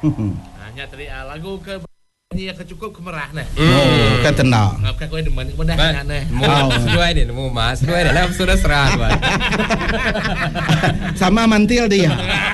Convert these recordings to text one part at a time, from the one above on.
Nya tadi lagu ke ni akan cukup kemerah nah. Kan tenang. Ngapkan kau demen mudah nah. Sesuai ni nemu mas, sesuai dalam sudah serah tuan. Sama mantil dia.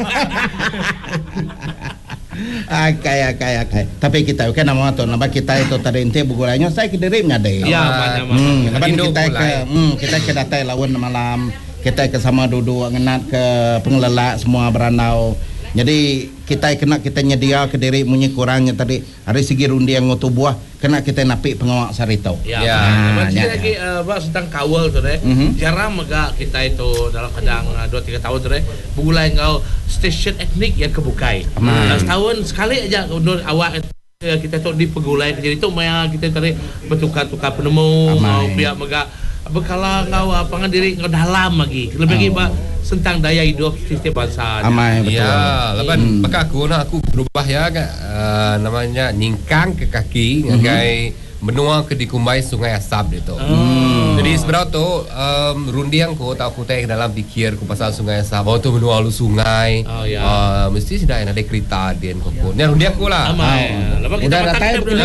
Kayak. Tapi kita kan nama kita itu tadi ente bugulannya saya kirimnya deh. Ya, mana. Kita ke datai lawan malam. Kita ke sama duduk ngenat ke pengelola semua beranau. Jadi kita nyedia ke diri munyi kurangnya tadi hari segi rundi yang ngutu buah kena kita napik pengawak sarito. Masih lagi tentang kawal tu deh. Jarang mega kita itu dalam kadang 2-3 tahun tu deh begulai ngau stesen etnik yang kebukai. Setahun sekali aja undur awak kita tu di pegulai jadi tu maya kita tadi bertukar-tukar penemu biar mega bekala ngau pangan diri ngau dalam lagi lebih lagi tentang daya hidup sistem bangsa. Amai betul. Ya, lepas aku berubah ya namanya nyingkang ke kaki ngagai menua ke dikumbai Sungai Asap itu. Jadi sebenarnya tu rundiang ko tak aku teh dalam fikir ku pasal Sungai Asap. Oh tu menua lu sungai. Mesti sudah ada kereta dia ko. Ni rundiang ko lah. Lepas kita datang dulu.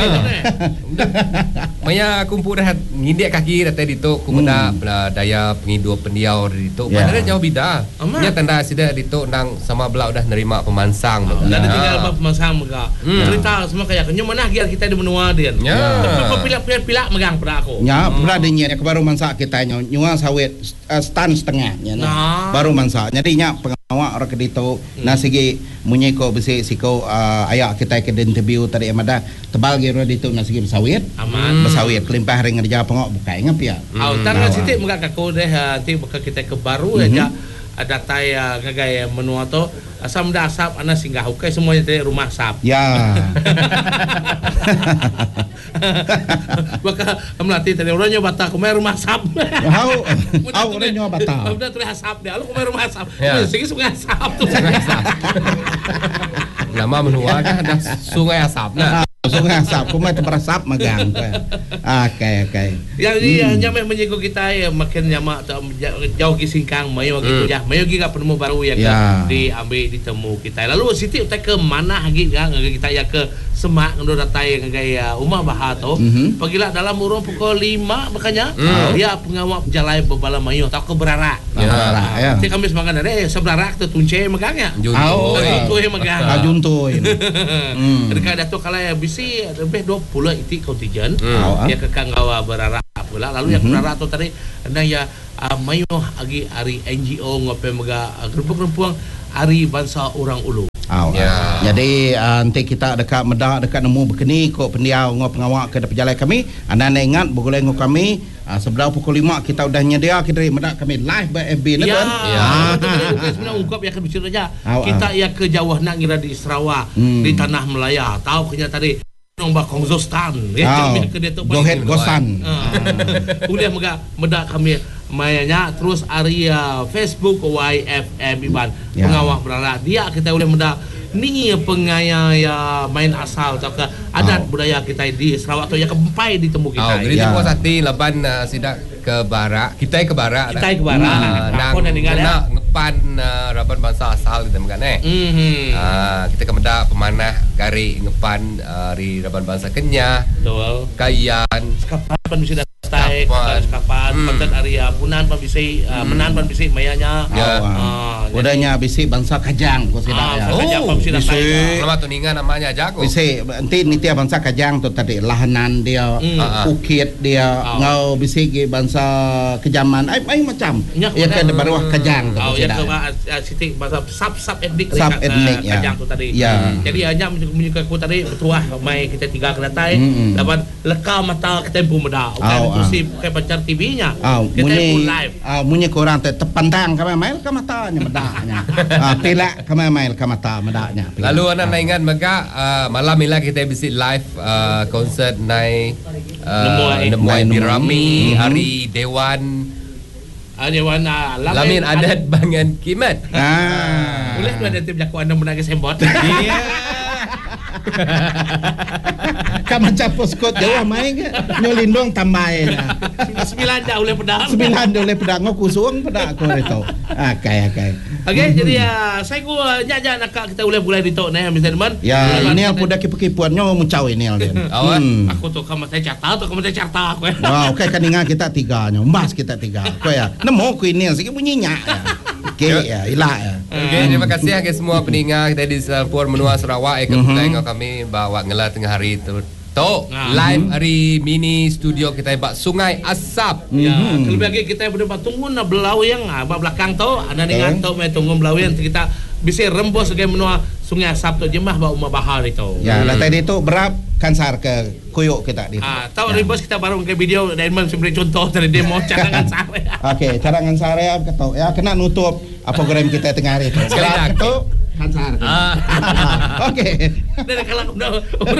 Maya kumpul dah ngindik kaki datang itu ku benda daya penghidup pendiau itu. Padahal jauh beda. Nya tanda sida itu nang sama belah udah nerima pemansang. Dah tinggal pemansang mega. Cerita semua kayak kenyo mana giat kita di menua dia. Pilak megang pada aku. Ya, pula dinya baru mansa kita nyua sawit stan setengah nya. Baru mansa. Jadi nya pengawak orang kedito na sigi munyi ko bisi siko ayak kita ke interview tadi amada tebal ge dito na sigi sawit. Aman. Sawit kelimpah ring kerja pengawak bukai ngap ya. Tangga sitik mega kako deh nanti bakal kita ke baru aja ada taya ngagai menua to asam dah asap ana singgah ukai semuanya tadi rumah sap. Ya. Baka melatih tadi orangnya bata kumai rumah sap. Au orangnya bata. Udah terus asap dia lu kumai rumah sap. Segi sungai asap tu. Nama menua kan ada Sungai Asap nah. Sungai Asap kumai tempat asap magang. Okay. Yang nyamai menyinggung kita ya makin nyamak jauh ki singkang mayo gitu ya. Mayo gi penemu baru yang diambil ditemu kita. Lalu Siti utai ke mana lagi kan kita ya ke Semak ndur datai gaya Umar Bahar tu. Pagilah dalam urung pukul 5 makanya dia pengawak jalai bebala mayo tak ke berarak. Ya. Ti kami semangat ada seberarak tu tunce megangnya. Juntuy megang. Juntuy. Dekat datuk kala ya bisi lebih 20 itik kontijen. Dia ke Kanggawa berarak pula. Lalu yang berarak tu tadi ada ya mayo agi hari NGO ngope mega gerupuk-gerupuk hari bangsa orang ulu. Jadi nanti kita dekat medak dekat nemu berkeni kok pendiau ngau pengawak ke pejalan kami anda ingat bergulai ngau kami sebelah pukul 5 kita udah nyedia kita medak kami live by FB ni kan sebenarnya ungkap yang akan bicara aja kita ya ke jauh nak ngira di Sarawak di tanah Melaya tahu kenya tadi nombak Kongzostan ya ke dia tu Gohet Gosan udah medak kami mayanya terus area Facebook YFM Iban pengawak berarak dia kita boleh mendak ni pengaya ya main asal atau ke adat budaya kita di Sarawak tu yang kempai ditemu kita. Jadi puas hati leban sidak ke barak kita ke barak nak ngepan raban bangsa asal kita makan kita kemedak pemanah gari ngepan di raban bangsa Kenyah betul Kayan kapan bisa datai kapan paten area punan pan bisi menan pan bisi mayanya udahnya bisi bangsa Kajang ko sida ya Kajang pan bisi datai nama tuningan namanya jago bisi nanti nitia bangsa Kajang tu tadi lahanan dia ukit dia ngau bisi bangsa kejaman ai macam ya kan baru Kajang tu sida siti bahasa sub etnik Kajang tu tadi jadi hanya menyukai aku tadi bertuah mai kita tiga ke datai dapat leka mata ketempu meda kursi pakai pacar TV-nya kita pun live munyi korang tepandang kami mail ke matanya medaknya pilak kami mail ke mata medaknya lalu anak ingat mega malam ini kita bisa live konsert naik Nemuai Birami hari Dewan Lamin Adat Bangan Kimat boleh tu ada tim jakuan yang menangis sembot Kan macam poskot Jawa main ke? Nyolindong tamai na. 9 dah oleh pedang. 9 oleh pedang kusung pedak ko rito. Akay. Okey, jadi saya ku nyak nak kita boleh mulai dito na Mr. Man. Ya, ini yang pudak kipu-kipuannya muncau ini Alden. Aku tu kamu saya carta aku. Okey kan ingat kita 3 nya. Mas kita 3. Ko ya. Nemu ku ini sikit bunyi nyak. Okey ya, ilah ya. Okey, terima kasih ke semua pendengar kita di Puan Menua Sarawak yang tengok kami bawa ngela tengah hari tu. Live hari mini studio kita bak Sungai Asap. Ya, lebih lagi kita berdebat tunggu na belau yang belakang tu ada dengan tu mai tunggu belau yang kita bisa rembus sebagai menua Sungai Asap tu jemah ba Umah Bahar itu. Ya, lah tadi tu berap kansar ke kuyuk kita di. Tahu rembus kita baru ke video Diamond sebagai contoh dari demo cadangan sare. Okey, cadangan sare kata ya kena nutup program kita tengah hari tu. Sekali tu kansar. Okey. Dari kalau udah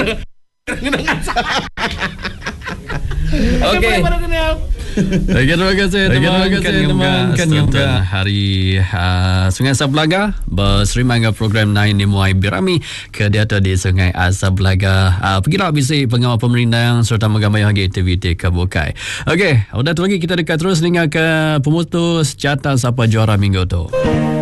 Okey. Terima kasih teman kan juga hari Sungai Asap Belaga berserimangga program 9 dimulai berami ke data di Sungai Asap Belaga. Pergilah bisi pengawal pemerintah serta menggamai lagi aktiviti kebukai. Okey, udah tu lagi kita dekat terus dengan ke pemutus jatah siapa juara minggu tu.